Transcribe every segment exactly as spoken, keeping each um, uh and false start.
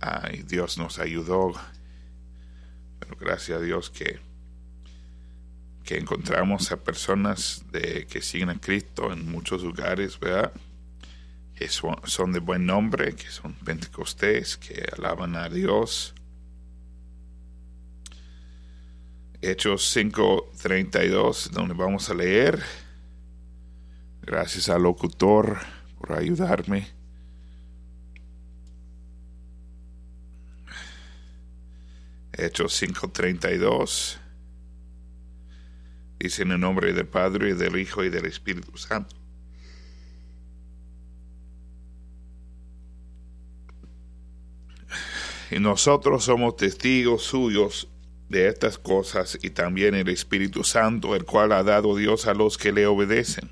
Ay, Dios nos ayudó. Pero gracias a Dios que, que encontramos a personas de, que siguen a Cristo en muchos lugares, ¿verdad? Que son, son de buen nombre, que son pentecostés, que alaban a Dios. Hechos cinco treinta y dos, donde vamos a leer. Gracias al locutor por ayudarme. Hechos cinco treinta y dos. Dice en el nombre del Padre, y del Hijo, y del Espíritu Santo. Y nosotros somos testigos suyos de estas cosas, y también el Espíritu Santo, el cual ha dado Dios a los que le obedecen.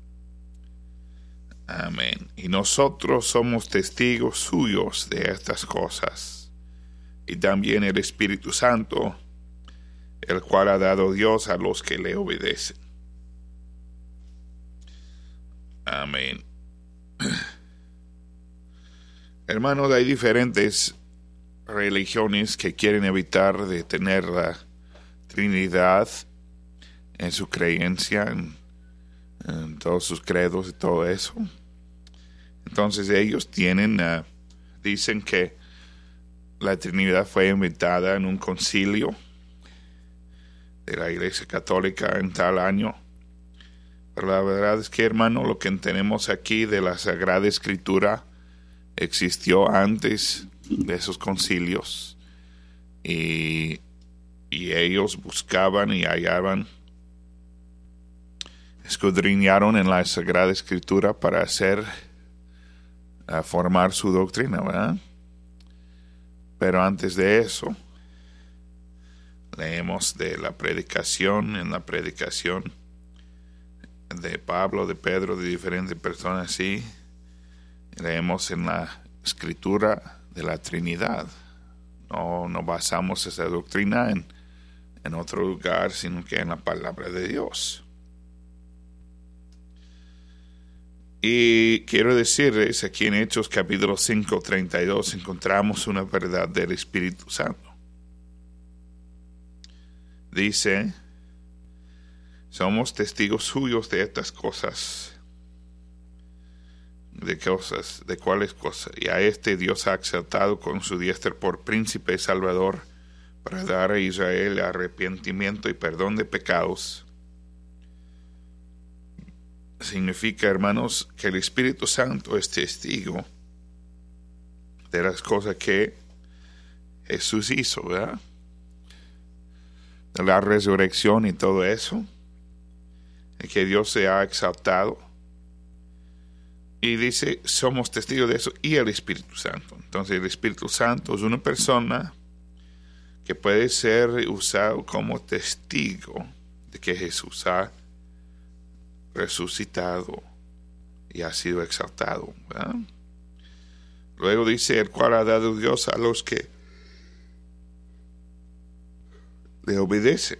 Amén. Y nosotros somos testigos suyos de estas cosas, y también el Espíritu Santo, el cual ha dado Dios a los que le obedecen. Amén. Hermanos, hay diferentes religiones que quieren evitar de tener la Trinidad en su creencia, en, en todos sus credos y todo eso. Entonces ellos tienen, uh, dicen que la Trinidad fue inventada en un concilio de la Iglesia Católica en tal año. Pero la verdad es que, hermano, lo que tenemos aquí de la Sagrada Escritura existió antes de esos concilios, y, y ellos buscaban y hallaban, escudriñaron en la Sagrada Escritura para hacer, a formar su doctrina, ¿verdad? Pero antes de eso, leemos de la predicación, en la predicación de Pablo, de Pedro, de diferentes personas así, leemos en la Escritura de la Trinidad. No, no basamos esa doctrina en, en otro lugar, sino que en la palabra de Dios. Y quiero decirles, aquí en Hechos capítulo cinco, treinta y dos, encontramos una verdad del Espíritu Santo. Dice, somos testigos suyos de estas cosas. De cosas, de cuáles cosas. Y a este Dios ha exaltado con su diestra por príncipe salvador, para dar a Israel arrepentimiento y perdón de pecados. Significa, hermanos, que el Espíritu Santo es testigo de las cosas que Jesús hizo, ¿verdad? De la resurrección y todo eso, y que Dios se ha exaltado. Y dice, somos testigos de eso, y el Espíritu Santo. Entonces el Espíritu Santo es una persona que puede ser usado como testigo de que Jesús ha resucitado y ha sido exaltado, ¿verdad? Luego dice, el cual ha dado Dios a los que le obedecen.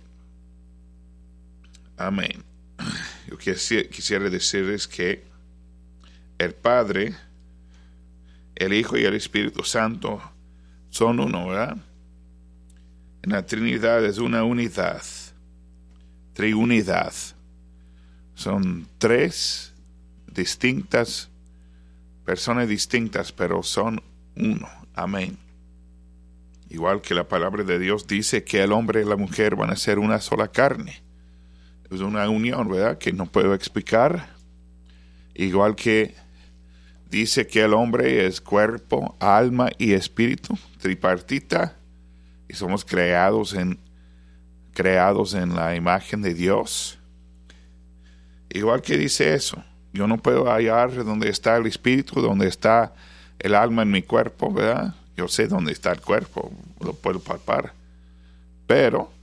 Amén. Yo quisiera decirles que el Padre, el Hijo y el Espíritu Santo son uno, ¿verdad? En la Trinidad es una unidad, triunidad. Son tres distintas, personas distintas, pero son uno. Amén. Igual que la palabra de Dios dice que el hombre y la mujer van a ser una sola carne. Es una unión, ¿verdad? Que no puedo explicar. Igual que dice que el hombre es cuerpo, alma y espíritu, tripartita, y somos creados en, creados en la imagen de Dios. Igual que dice eso, yo no puedo hallar dónde está el espíritu, dónde está el alma en mi cuerpo, ¿verdad? Yo sé dónde está el cuerpo, lo puedo palpar, pero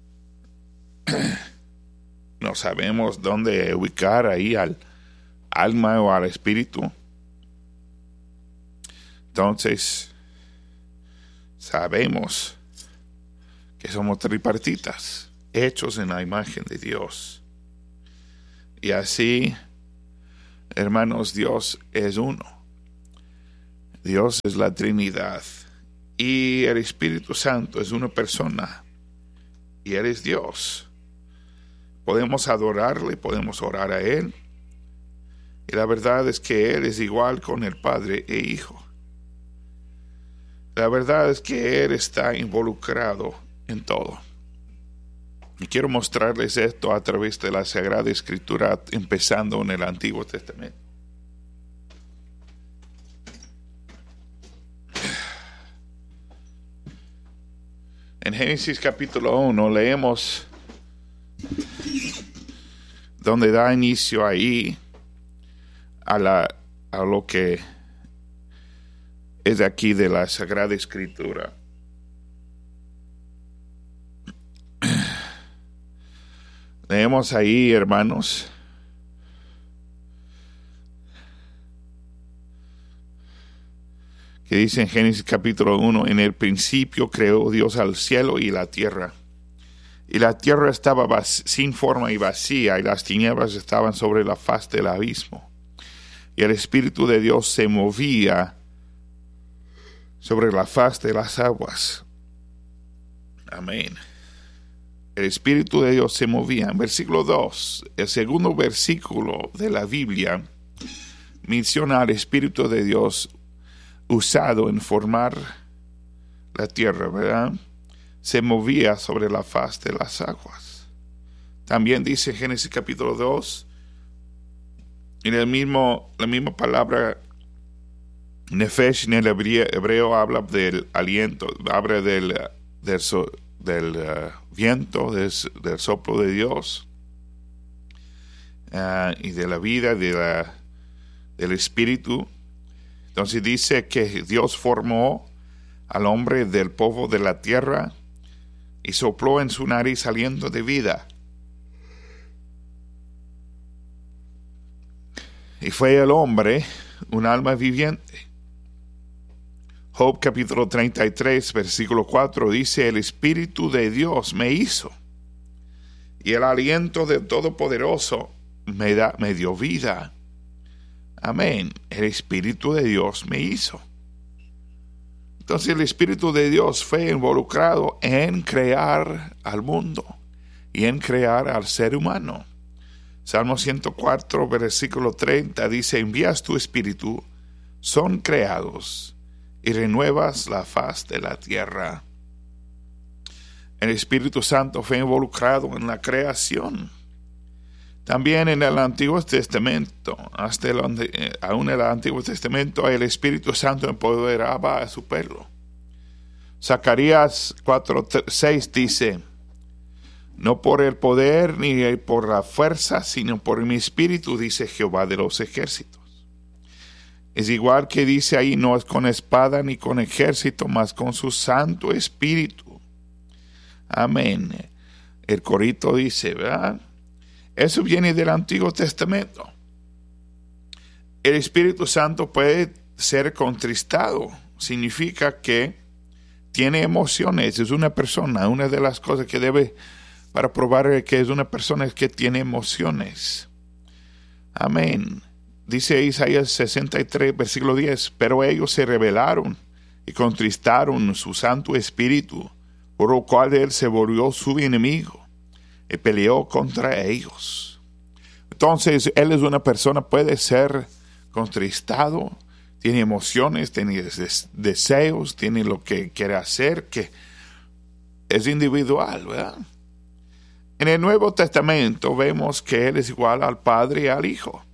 no sabemos dónde ubicar ahí al alma o al espíritu. Entonces, sabemos que somos tripartitas, hechos en la imagen de Dios. Y así, hermanos, Dios es uno. Dios es la Trinidad. y el Espíritu Santo es una persona y Él es Dios. Podemos adorarle, podemos orar a Él, y la verdad es que Él es igual con el Padre e Hijo. La verdad es que Él está involucrado en todo. Y quiero mostrarles esto a través de la Sagrada Escritura, empezando en el Antiguo Testamento. En Génesis capítulo uno leemos donde da inicio ahí a, la, a lo que es aquí de la Sagrada Escritura. Leemos ahí, hermanos, que dice en Génesis capítulo uno, en el principio creó Dios al cielo y la tierra. Y la tierra estaba vac- sin forma y vacía, y las tinieblas estaban sobre la faz del abismo. Y el Espíritu de Dios se movía sobre la faz de las aguas. Amén. El Espíritu de Dios se movía. En versículo dos, el segundo versículo de la Biblia, menciona al Espíritu de Dios usado en formar la tierra, ¿verdad? Se movía sobre la faz de las aguas. También dice Génesis capítulo dos, en el mismo, la misma palabra nefesh en el hebreo, hebreo habla del aliento, habla del, del, del uh, viento, del, del soplo de Dios, uh, y de la vida, de la, del Espíritu. Entonces dice que Dios formó al hombre del polvo de la tierra y sopló en su nariz aliento de vida. Y fue el hombre un alma viviente. Job capítulo treinta y tres, versículo cuatro dice, el Espíritu de Dios me hizo, y el aliento del Todopoderoso me, da, me dio vida. Amén. El Espíritu de Dios me hizo. Entonces el Espíritu de Dios fue involucrado en crear al mundo y en crear al ser humano. Salmo ciento cuatro, versículo treinta dice, envías tu Espíritu, son creados, y renuevas la faz de la tierra. El Espíritu Santo fue involucrado en la creación. También en el Antiguo Testamento, hasta el, aún en el Antiguo Testamento, el Espíritu Santo empoderaba a su pueblo. Zacarías cuatro seis dice, no por el poder ni por la fuerza, sino por mi espíritu, dice Jehová de los ejércitos. Es igual que dice ahí, no es con espada ni con ejército, mas con su Santo Espíritu. Amén. El corito dice, ¿verdad? Eso viene del Antiguo Testamento. El Espíritu Santo puede ser contristado. Significa que tiene emociones. Es una persona. Una de las cosas que debe, para probar que es una persona, es que tiene emociones. Amén. Dice Isaías sesenta y tres, versículo diez, pero ellos se rebelaron y contristaron su Santo Espíritu, por lo cual él se volvió su enemigo y peleó contra ellos. Entonces, él es una persona, puede ser contristado, tiene emociones, tiene des- deseos, tiene lo que quiere hacer, que es individual, ¿verdad? En el Nuevo Testamento vemos que él es igual al Padre y al Hijo.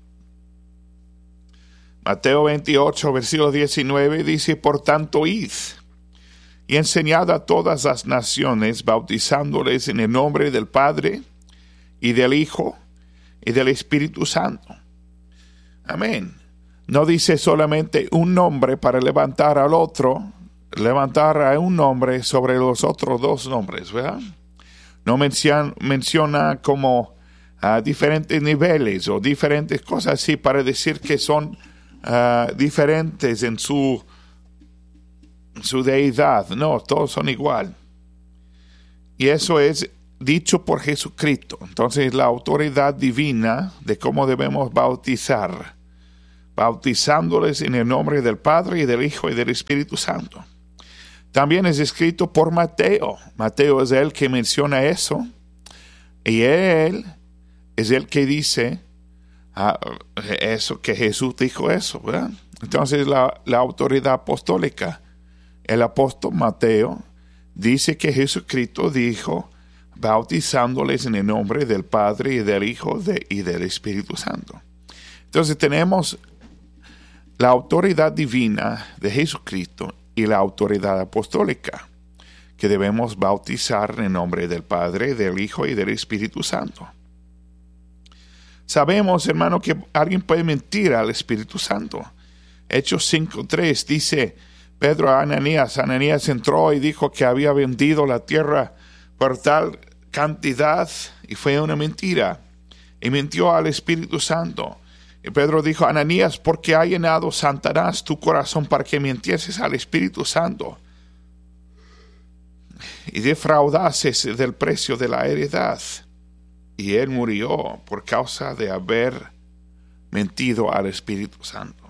Mateo veintiocho, versículo diecinueve dice, por tanto, id y enseñad a todas las naciones, bautizándoles en el nombre del Padre, y del Hijo, y del Espíritu Santo. Amén. No dice solamente un nombre para levantar al otro, levantar a un nombre sobre los otros dos nombres, ¿verdad? No menciona, menciona como uh, diferentes niveles o diferentes cosas así para decir que son uh, diferentes en su su deidad. No, todos son igual. Y eso es dicho por Jesucristo. Entonces la autoridad divina de cómo debemos bautizar, bautizándoles en el nombre del Padre y del Hijo y del Espíritu Santo. También es escrito por Mateo. Mateo es el que menciona eso. Y él es el que dice ah, eso, que Jesús dijo eso, ¿verdad? Entonces la, la autoridad apostólica, el apóstol Mateo, dice que Jesucristo dijo, bautizándoles en el nombre del Padre y del Hijo de, y del Espíritu Santo. Entonces tenemos la autoridad divina de Jesucristo y la autoridad apostólica, que debemos bautizar en el nombre del Padre, del Hijo y del Espíritu Santo. Sabemos, hermano, que alguien puede mentir al Espíritu Santo. Hechos cinco tres dice, Pedro a Ananías, Ananías entró y dijo que había vendido la tierra por tal cantidad, y fue una mentira, y mintió al Espíritu Santo. Y Pedro dijo, Ananías, ¿por qué ha llenado Satanás tu corazón para que mintieses al Espíritu Santo y defraudases del precio de la heredad? Y él murió por causa de haber mentido al Espíritu Santo.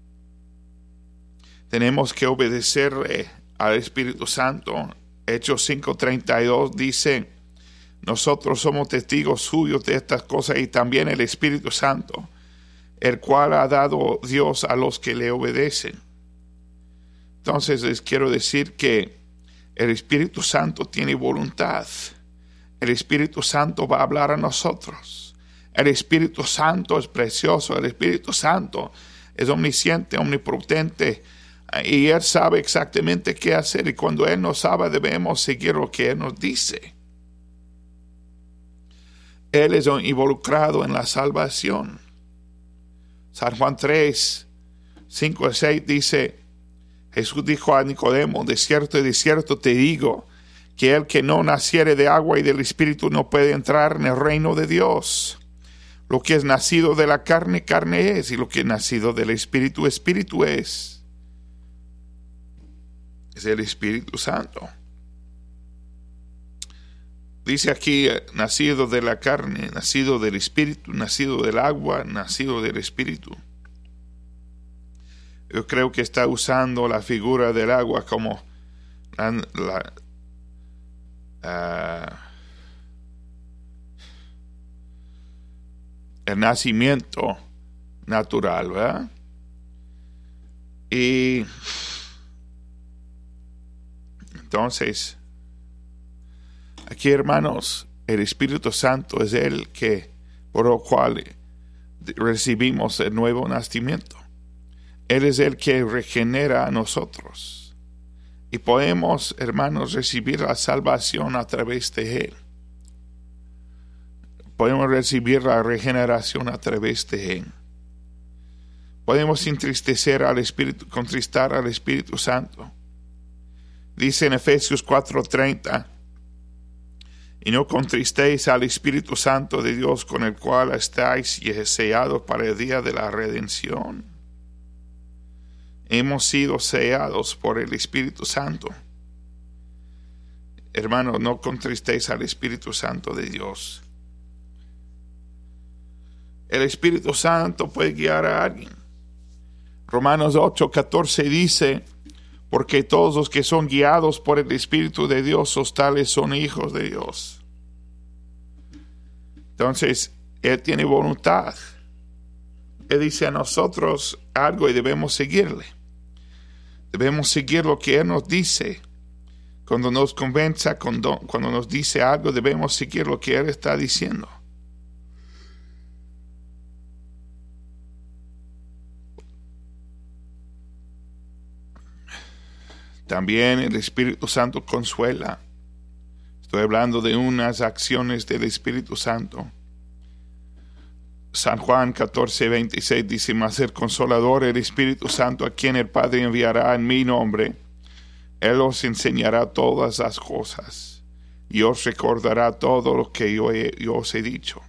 Tenemos que obedecer al Espíritu Santo. Hechos cinco treinta y dos dice, nosotros somos testigos suyos de estas cosas, y también el Espíritu Santo, el cual ha dado Dios a los que le obedecen. Entonces les quiero decir que el Espíritu Santo tiene voluntad. El Espíritu Santo va a hablar a nosotros. El Espíritu Santo es precioso. El Espíritu Santo es omnisciente, omnipotente, y Él sabe exactamente qué hacer. Y cuando Él no sabe, debemos seguir lo que Él nos dice. Él es involucrado en la salvación. San Juan tres, cinco y seis dice, Jesús dijo a Nicodemo, de cierto, de cierto te digo, que el que no naciere de agua y del Espíritu no puede entrar en el reino de Dios. Lo que es nacido de la carne, carne es, y lo que es nacido del Espíritu, Espíritu es. Es el Espíritu Santo. Dice aquí, nacido de la carne, nacido del Espíritu, nacido del agua, nacido del Espíritu. Yo creo que está usando la figura del agua como la, la, uh, el nacimiento natural, ¿verdad? Y entonces, aquí, hermanos, el Espíritu Santo es el que, por lo cual recibimos el nuevo nacimiento. Él es el que regenera a nosotros. Y podemos, hermanos, recibir la salvación a través de Él. Podemos recibir la regeneración a través de Él. Podemos entristecer al Espíritu, contristar al Espíritu Santo. Dice en Efesios cuatro treinta, y no contristéis al Espíritu Santo de Dios, con el cual estáis sellados para el día de la redención. Hemos sido sellados por el Espíritu Santo. Hermanos, no contristéis al Espíritu Santo de Dios. El Espíritu Santo puede guiar a alguien. Romanos ocho catorce dice, porque todos los que son guiados por el Espíritu de Dios, los tales son hijos de Dios. Entonces, Él tiene voluntad. Él dice a nosotros algo y debemos seguirle. Debemos seguir lo que Él nos dice. Cuando nos convenza, cuando, cuando nos dice algo, debemos seguir lo que Él está diciendo. También el Espíritu Santo consuela. Estoy hablando de unas acciones del Espíritu Santo. San Juan catorce veintiséis dice, mas el Consolador, el Espíritu Santo, a quien el Padre enviará en mi nombre, Él os enseñará todas las cosas y os recordará todo lo que yo, he, yo os he dicho.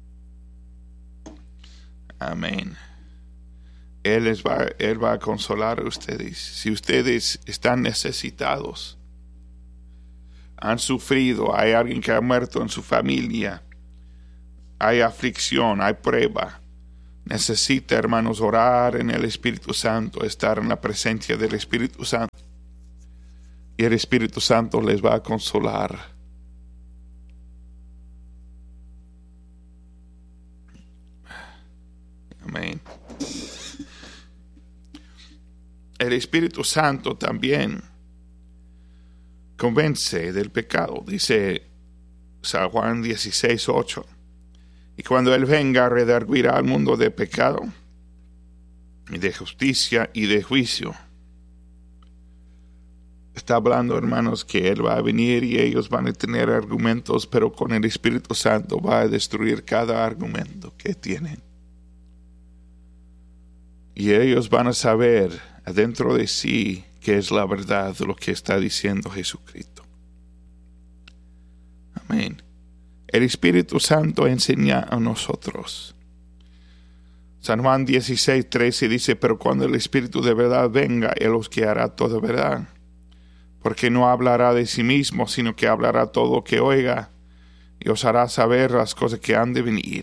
Amén. Él, les va, Él va a consolar a ustedes. Si ustedes están necesitados, han sufrido, hay alguien que ha muerto en su familia, hay aflicción, hay prueba, necesita, hermanos, orar en el Espíritu Santo, estar en la presencia del Espíritu Santo. y el Espíritu Santo les va a consolar. Amén. El Espíritu Santo también convence del pecado, dice San Juan dieciséis ocho. Y cuando Él venga, redarguirá al mundo de pecado y de justicia y de juicio. Está hablando, hermanos, que Él va a venir y ellos van a tener argumentos, pero con el Espíritu Santo va a destruir cada argumento que tienen. Y ellos van a saber adentro de sí que es la verdad de lo que está diciendo Jesucristo. Amén. El Espíritu Santo enseña a nosotros. San Juan dieciséis trece dice, pero cuando el Espíritu de verdad venga, Él os guiará toda verdad. Porque no hablará de sí mismo, sino que hablará todo lo que oiga y os hará saber las cosas que han de venir.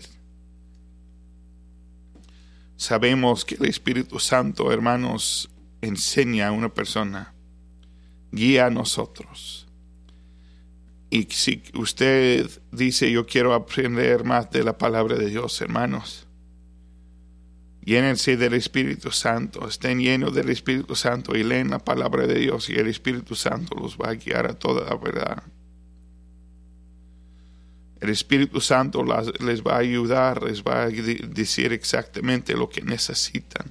Sabemos que el Espíritu Santo, hermanos, enseña a una persona, guía a nosotros. Y si usted dice, yo quiero aprender más de la palabra de Dios, hermanos, llénense del Espíritu Santo, estén llenos del Espíritu Santo y leen la palabra de Dios y el Espíritu Santo los va a guiar a toda la verdad. El Espíritu Santo las, les va a ayudar, les va a decir exactamente lo que necesitan.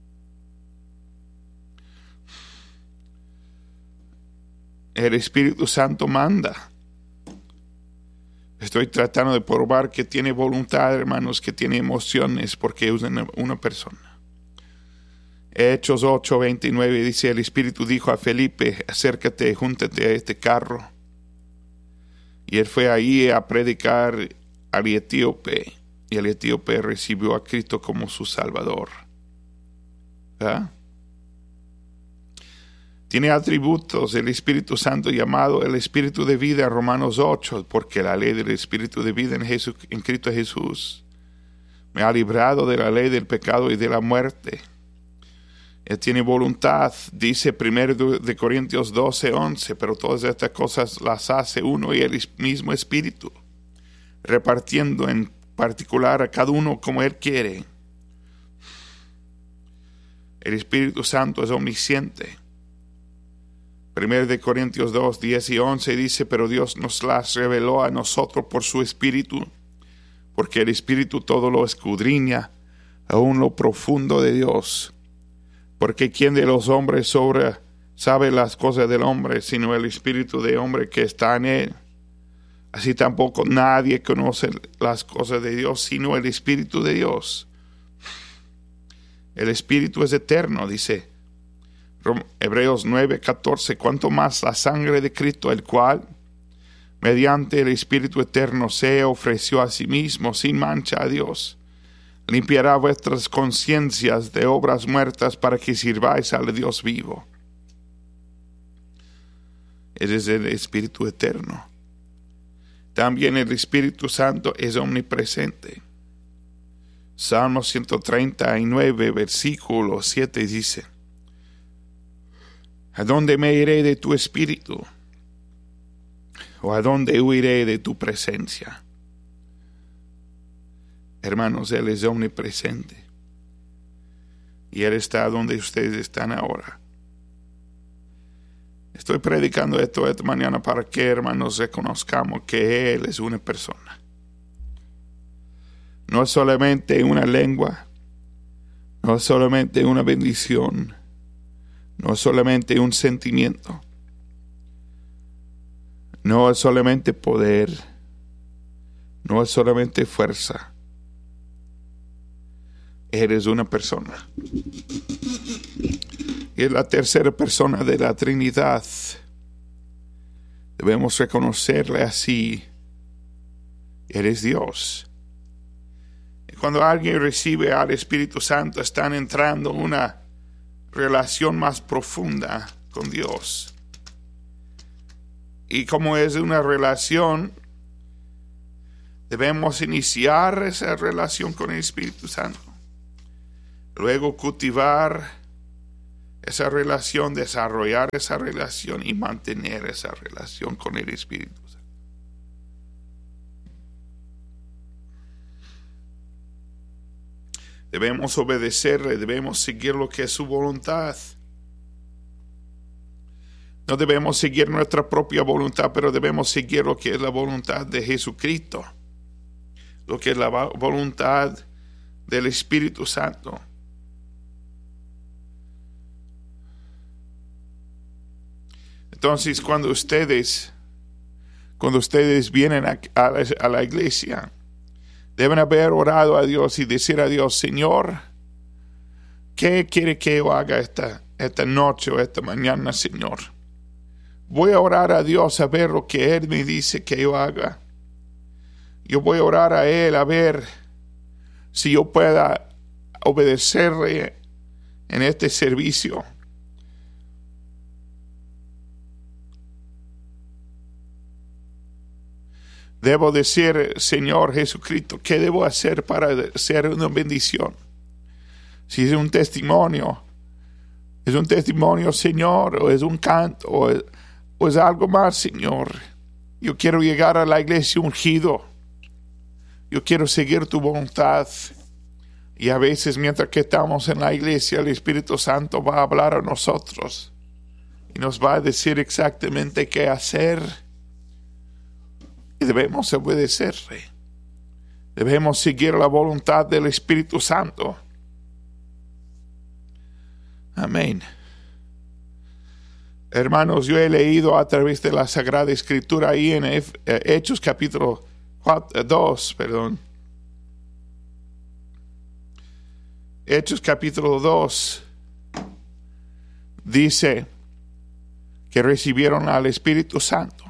El Espíritu Santo manda. Estoy tratando de probar que tiene voluntad, hermanos, que tiene emociones, porque es una, una persona. Hechos ocho veintinueve dice, el Espíritu dijo a Felipe, acércate, júntate a este carro. Y él fue ahí a predicar al etíope, y el etíope recibió a Cristo como su Salvador. ¿Verdad? Tiene atributos el Espíritu Santo llamado el Espíritu de vida, Romanos ocho, porque la ley del Espíritu de vida en, Jesús, en Cristo Jesús me ha librado de la ley del pecado y de la muerte. Él tiene voluntad, dice primero de Corintios doce once, pero todas estas cosas las hace uno y el mismo Espíritu, repartiendo en particular a cada uno como Él quiere. El Espíritu Santo es omnisciente. Primero de Corintios dos, diez y once dice, pero Dios nos las reveló a nosotros por su Espíritu, porque el Espíritu todo lo escudriña, aún lo profundo de Dios. Porque ¿quién de los hombres sobre sabe las cosas del hombre, sino el Espíritu de hombre que está en él? Así tampoco nadie conoce las cosas de Dios, sino el Espíritu de Dios. El Espíritu es eterno, dice Hebreos nueve catorce, cuanto más la sangre de Cristo, el cual, mediante el Espíritu eterno, se ofreció a sí mismo sin mancha a Dios, limpiará vuestras conciencias de obras muertas para que sirváis al Dios vivo. Ese es el Espíritu eterno. También el Espíritu Santo es omnipresente. Salmo ciento treinta y nueve, versículo siete dice, ¿a dónde me iré de tu espíritu? ¿O a dónde huiré de tu presencia? Hermanos, Él es omnipresente. Y Él está donde ustedes están ahora. Estoy predicando esto esta mañana para que, hermanos, reconozcamos que Él es una persona. No es solamente una lengua. No es solamente una bendición. No es solamente un sentimiento. No es solamente poder. No es solamente fuerza. Eres una persona. Y es la tercera persona de la Trinidad. Debemos reconocerle así. Eres Dios. Y cuando alguien recibe al Espíritu Santo, están entrando en una relación más profunda con Dios. Y como es una relación, debemos iniciar esa relación con el Espíritu Santo. Luego cultivar esa relación, desarrollar esa relación y mantener esa relación con el Espíritu Santo. Debemos obedecerle, debemos seguir lo que es su voluntad. No debemos seguir nuestra propia voluntad, pero debemos seguir lo que es la voluntad de Jesucristo, lo que es la voluntad del Espíritu Santo. Entonces, cuando ustedes, cuando ustedes vienen a, a, a la iglesia, deben haber orado a Dios y decir a Dios: Señor, ¿qué quiere que yo haga esta, esta noche o esta mañana, Señor? Voy a orar a Dios a ver lo que Él me dice que yo haga. Yo voy a orar a Él a ver si yo pueda obedecerle en este servicio. Debo decir: Señor Jesucristo, ¿qué debo hacer para ser una bendición? Si es un testimonio, es un testimonio, Señor, o es un canto, o es, o es algo más, Señor. Yo quiero llegar a la iglesia ungido. Yo quiero seguir tu voluntad. Y a veces, mientras que estamos en la iglesia, el Espíritu Santo va a hablar a nosotros y nos va a decir exactamente qué hacer. Y debemos obedecerle. Debemos seguir la voluntad del Espíritu Santo. Amén. Hermanos, yo he leído a través de la Sagrada Escritura ahí en Hechos capítulo dos, perdón. Hechos capítulo dos dice que recibieron al Espíritu Santo.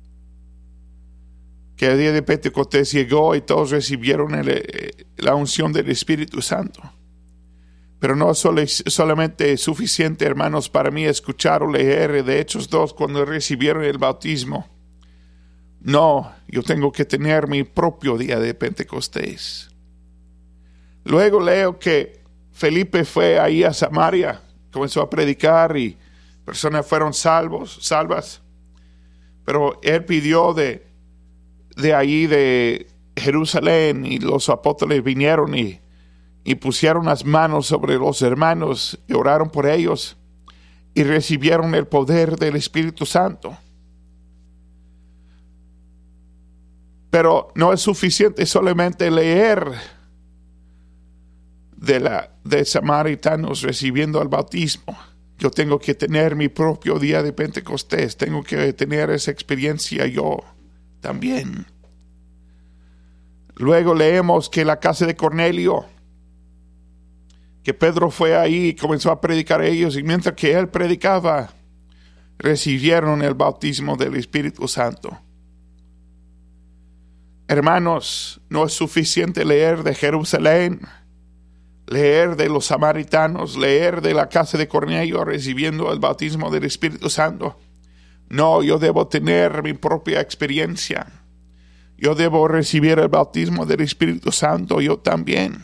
Que el día de Pentecostés llegó y todos recibieron el, la unción del Espíritu Santo. Pero no solo, solamente es suficiente, hermanos, para mí escuchar o leer de Hechos dos cuando recibieron el bautismo. No, yo tengo que tener mi propio día de Pentecostés. Luego leo que Felipe fue ahí a Samaria, comenzó a predicar y personas fueron salvos, salvas. Pero él pidió de de allí de Jerusalén y los apóstoles vinieron y, y pusieron las manos sobre los hermanos y oraron por ellos y recibieron el poder del Espíritu Santo. Pero no es suficiente solamente leer de, la, de samaritanos recibiendo el bautismo. Yo tengo que tener mi propio día de Pentecostés, tengo que tener esa experiencia yo también. Luego leemos que la casa de Cornelio, que Pedro fue ahí y comenzó a predicar a ellos, y mientras que él predicaba, recibieron el bautismo del Espíritu Santo. Hermanos, no es suficiente leer de Jerusalén, leer de los samaritanos, leer de la casa de Cornelio recibiendo el bautismo del Espíritu Santo. No, yo debo tener mi propia experiencia. Yo debo recibir el bautismo del Espíritu Santo, yo también.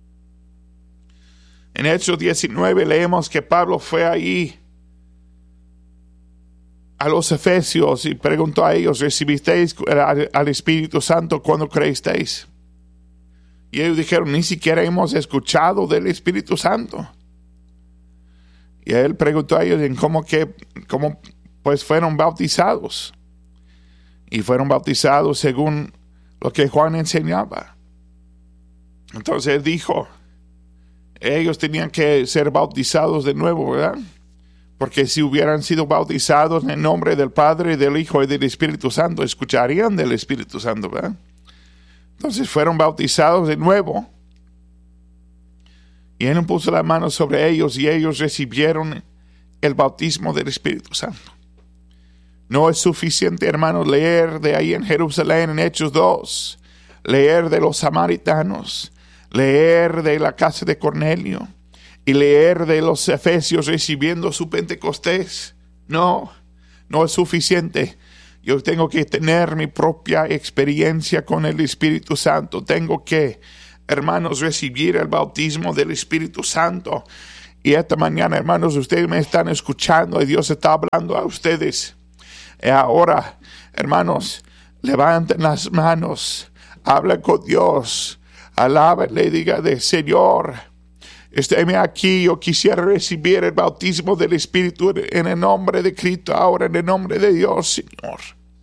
En Hechos diecinueve leemos que Pablo fue ahí a los Efesios y preguntó a ellos: ¿recibisteis al Espíritu Santo cuando creísteis? Y ellos dijeron: ni siquiera hemos escuchado del Espíritu Santo. Y él preguntó a ellos en cómo que, cómo pues fueron bautizados. Y fueron bautizados según lo que Juan enseñaba. Entonces él dijo: ellos tenían que ser bautizados de nuevo, ¿verdad? Porque si hubieran sido bautizados en el nombre del Padre, del Hijo y del Espíritu Santo, escucharían del Espíritu Santo, ¿verdad? Entonces fueron bautizados de nuevo. Y él puso la mano sobre ellos y ellos recibieron el bautismo del Espíritu Santo. No es suficiente, hermanos, leer de ahí en Jerusalén en Hechos dos, leer de los samaritanos, leer de la casa de Cornelio y leer de los efesios recibiendo su Pentecostés. No, no es suficiente. Yo tengo que tener mi propia experiencia con el Espíritu Santo. Tengo que, hermanos, recibir el bautismo del Espíritu Santo Y esta mañana, hermanos, ustedes me están escuchando y Dios está hablando a ustedes. Y ahora, hermanos, levanten las manos, hablen con Dios, alábenle, diga de Señor, estéme aquí, yo quisiera recibir el bautismo del Espíritu en el nombre de Cristo, ahora en el nombre de Dios, Señor.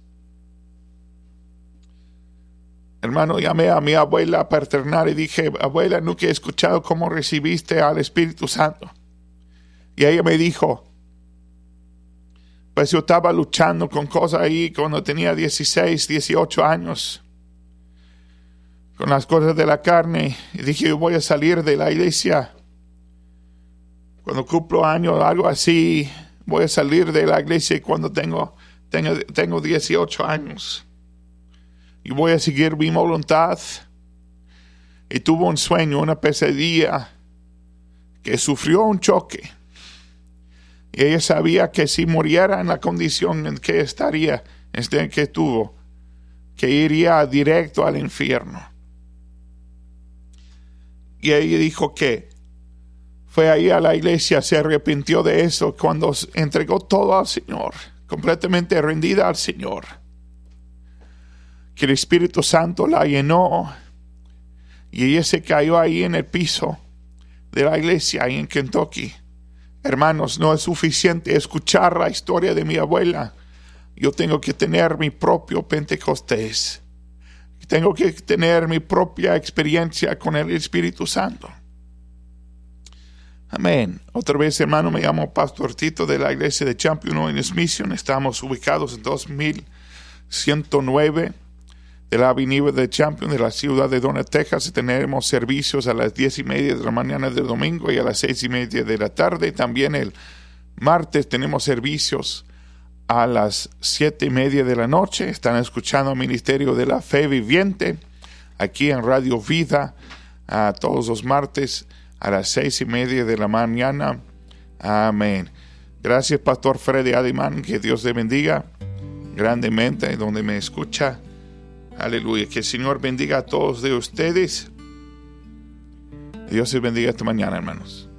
Hermano, llamé a mi abuela paternal y dije, abuela, nunca he escuchado cómo recibiste al Espíritu Santo. Y ella me dijo, pues yo estaba luchando con cosas ahí cuando tenía dieciséis, dieciocho años, con las cosas de la carne. Y dije, yo voy a salir de la iglesia. Cuando cumplo años, algo así, voy a salir de la iglesia cuando tengo, tengo, tengo dieciocho años. Y voy a seguir mi voluntad. Y tuvo un sueño, una pesadilla, que sufrió un choque. Y ella sabía que si muriera en la condición en que estaría, en que tuvo, que iría directo al infierno. Y ella dijo que fue ahí a la iglesia, se arrepintió de eso cuando entregó todo al Señor, completamente rendida al Señor. Que el Espíritu Santo la llenó y ella se cayó ahí en el piso de la iglesia, ahí en Kentucky. Hermanos, no es suficiente escuchar la historia de mi abuela. Yo tengo que tener mi propio Pentecostés. Tengo que tener mi propia experiencia con el Espíritu Santo. Amén. Otra vez, hermano, me llamo Pastor Tito de la iglesia de Champion Holiness Mission. Estamos ubicados en dos mil ciento nueve de la avenida de Champion de la ciudad de Donner, Texas. Tenemos servicios a las diez y media de la mañana del domingo y a las seis y media de la tarde. También el martes tenemos servicios a las siete y media de la noche. Están escuchando el Ministerio de la Fe Viviente aquí en Radio Vida a todos los martes a las seis y media de la mañana. Amén. Gracias, Pastor Freddy Adimán. Que Dios le bendiga grandemente donde me escucha. Aleluya. Que el Señor bendiga a todos de ustedes. Dios les bendiga esta mañana, hermanos.